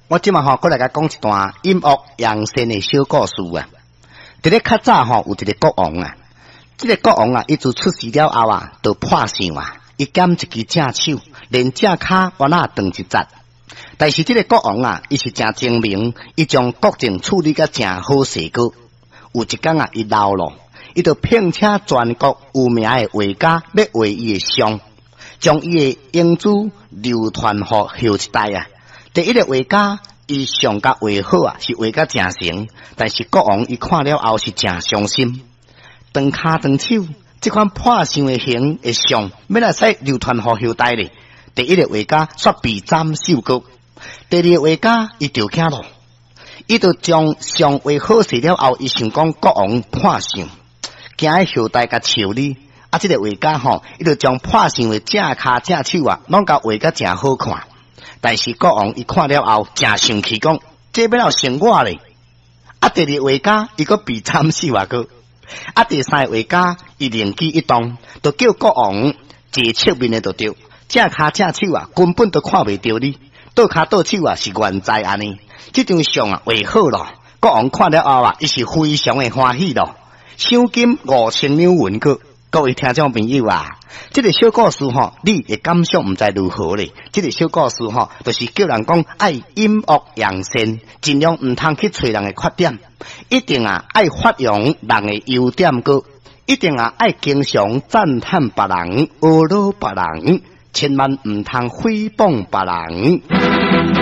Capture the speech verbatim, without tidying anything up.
我今晚吼，过来甲讲一段音乐养生的小故事啊。伫咧较早吼，有一个国王啊，这个国王啊，伊自出世了后啊，就破相啊，伊减一支正手，连正骹弯啊断一截。但是这个国王啊，伊是真精明，伊将国政处理甲真好势个。有一天啊，伊老了，伊就聘请全国有名的画家要画伊的像，将伊的英姿流传予后一代啊。第一个画家，伊上甲画好啊，是画甲真成，但是国王伊看了后是真伤心。断骹断手，这款破相的形的像，要来使流传予后代咧。第一个画家煞被斩首个，第二个画家伊着惊咯，伊就将像画好势了后，伊想讲国王破相，惊喺后代甲笑你。啊，这个画家吼，伊就将破相的正骹正手啊，拢甲画甲真好看。但是国王伊看了后，真生气，讲这要了成我咧。啊，第二画家伊个被斩首啊个，啊，第三画家伊灵机一动，就叫国王坐侧面的就对，正骹正手啊，根本都看袂到你，倒骹倒手啊是原在安尼。这张相啊画好咯，国王看了后啊，伊是非常的欢喜咯，赏金五千两银个。各位听众朋友啊，这个小故事吼，你的感想唔知如何咧？这个小故事吼，就是叫人讲爱音乐养生，尽量唔通去找人的缺点，一定啊爱发扬人的优点个，一定啊爱经常赞叹别人，阿罗别人，千万唔通诽谤别人。